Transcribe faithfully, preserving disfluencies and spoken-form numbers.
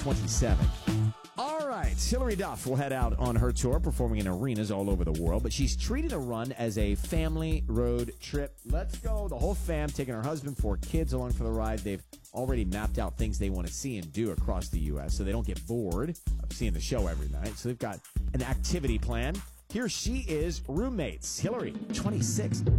twenty-seven. All right, Hilary Duff will head out on her tour, performing in arenas all over the world, but she's treating the run as a family road trip. Let's go, the whole fam, taking her husband, four kids along for the ride. They've already mapped out things they want to see and do across the U S so they don't get bored of seeing the show every night. So they've got an activity plan. Here she is, Roommates. Hilary, twenty-six.